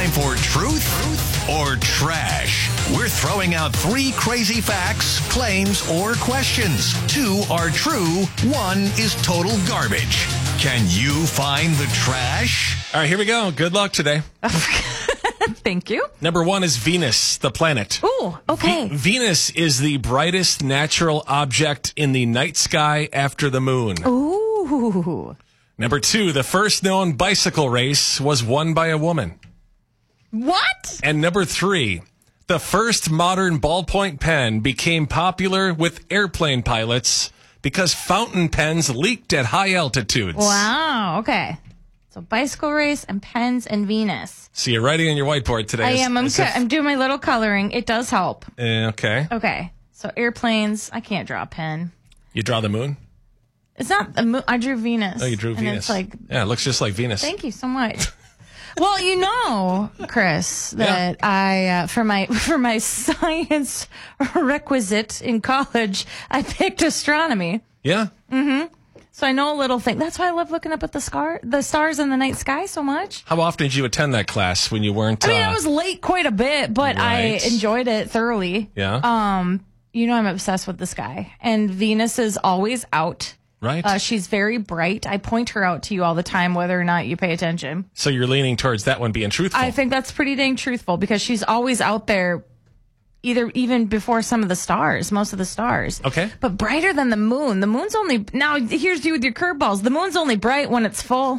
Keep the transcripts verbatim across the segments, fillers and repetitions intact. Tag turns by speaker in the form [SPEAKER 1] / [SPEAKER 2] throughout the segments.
[SPEAKER 1] time for truth or trash. We're throwing out three crazy facts, claims, or questions. Two are true. One is total garbage. Can you find the trash?
[SPEAKER 2] All right, here we go. Good luck today.
[SPEAKER 3] Thank you.
[SPEAKER 2] Number one is Venus, the planet.
[SPEAKER 3] Ooh, okay.
[SPEAKER 2] V- Venus is the brightest natural object in the night sky after the moon.
[SPEAKER 3] Ooh.
[SPEAKER 2] Number two, the first known bicycle race was won by a woman.
[SPEAKER 3] What?
[SPEAKER 2] And number three, the first modern ballpoint pen became popular with airplane pilots because fountain pens leaked at high altitudes.
[SPEAKER 3] Wow, okay. So bicycle race and pens and Venus.
[SPEAKER 2] So you're writing on your whiteboard today.
[SPEAKER 3] I
[SPEAKER 2] as-
[SPEAKER 3] am. I'm,
[SPEAKER 2] as
[SPEAKER 3] co-
[SPEAKER 2] if-
[SPEAKER 3] I'm doing my little coloring. It does help.
[SPEAKER 2] Eh, okay.
[SPEAKER 3] Okay. So airplanes, I can't draw a pen.
[SPEAKER 2] You draw the moon?
[SPEAKER 3] It's not the moon. I drew Venus.
[SPEAKER 2] Oh, you drew
[SPEAKER 3] and
[SPEAKER 2] Venus.
[SPEAKER 3] It's like,
[SPEAKER 2] yeah, it looks just like Venus.
[SPEAKER 3] thank you so much. Well, you know, Chris, that
[SPEAKER 2] Yeah.
[SPEAKER 3] I uh, for my for my science requisite in college, I picked astronomy.
[SPEAKER 2] Yeah.
[SPEAKER 3] So I know a little thing. That's why I love looking up at the scar, the stars in the night sky so much.
[SPEAKER 2] How often did you attend that class when you weren't?
[SPEAKER 3] I mean,
[SPEAKER 2] uh,
[SPEAKER 3] I was late quite a bit, but
[SPEAKER 2] Right.
[SPEAKER 3] I enjoyed it thoroughly.
[SPEAKER 2] Yeah.
[SPEAKER 3] Um, you know, I'm obsessed with the sky, and Venus is always out.
[SPEAKER 2] Right.
[SPEAKER 3] Uh, she's very bright. I point her out to you all the time, whether or not you pay attention.
[SPEAKER 2] So you're leaning towards that one being truthful.
[SPEAKER 3] I think that's pretty dang truthful because she's always out there, either even before some of the stars, most of the stars.
[SPEAKER 2] Okay.
[SPEAKER 3] But brighter than the moon. The moon's only, now here's you with your curveballs. The moon's only bright when it's full.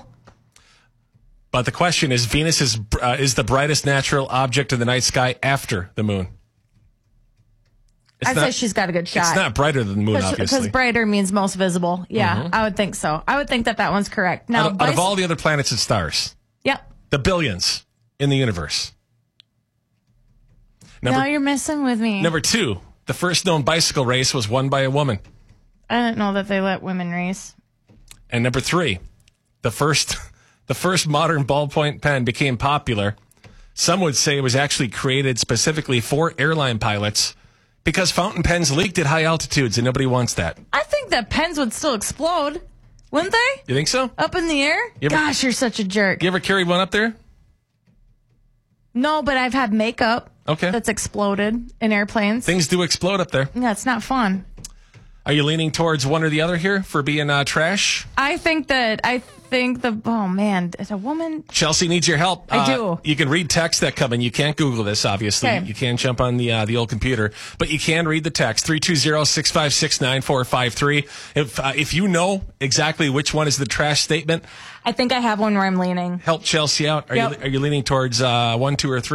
[SPEAKER 2] But the question is, Venus is uh, is the brightest natural object in the night sky after the moon. It's
[SPEAKER 3] I'd
[SPEAKER 2] not,
[SPEAKER 3] say she's got a good shot.
[SPEAKER 2] It's not brighter than the moon,
[SPEAKER 3] Because
[SPEAKER 2] obviously.
[SPEAKER 3] brighter means most visible. Yeah,
[SPEAKER 2] Mhm.
[SPEAKER 3] I would think so. I would think that that one's correct. Now,
[SPEAKER 2] out, of, out of
[SPEAKER 3] bicy-
[SPEAKER 2] all the other planets and stars,
[SPEAKER 3] yep.
[SPEAKER 2] the billions in the universe. Number,
[SPEAKER 3] Now you're messing with me.
[SPEAKER 2] number two, the first known bicycle race was won by a woman.
[SPEAKER 3] I didn't know that they let women race.
[SPEAKER 2] And number three, the first the first modern ballpoint pen became popular. Some would say it was actually created specifically for airline pilots because fountain pens leaked at high altitudes and nobody wants that.
[SPEAKER 3] I think that pens would still explode, wouldn't they?
[SPEAKER 2] You think so?
[SPEAKER 3] Up in the air?
[SPEAKER 2] You ever-
[SPEAKER 3] Gosh, you're such a jerk.
[SPEAKER 2] You ever carried one up there?
[SPEAKER 3] No, but I've had makeup
[SPEAKER 2] Okay.
[SPEAKER 3] that's exploded in airplanes.
[SPEAKER 2] Things do explode up there.
[SPEAKER 3] Yeah, it's not fun.
[SPEAKER 2] Are you leaning towards one or the other here for being uh, trash?
[SPEAKER 3] I think that, I think the, oh man, is a woman?
[SPEAKER 2] Chelsea needs your help.
[SPEAKER 3] I
[SPEAKER 2] Uh,
[SPEAKER 3] do.
[SPEAKER 2] You can read text that come in. You can't Google this, obviously.
[SPEAKER 3] Okay.
[SPEAKER 2] You can't jump on the uh, the old computer, but you can read the text three two zero, six five six, nine four five three. If uh, if you know exactly which one is the trash statement,
[SPEAKER 3] I think I have one where I'm leaning.
[SPEAKER 2] help Chelsea out. Are
[SPEAKER 3] Yep.
[SPEAKER 2] you are you leaning towards uh, one, two, or three?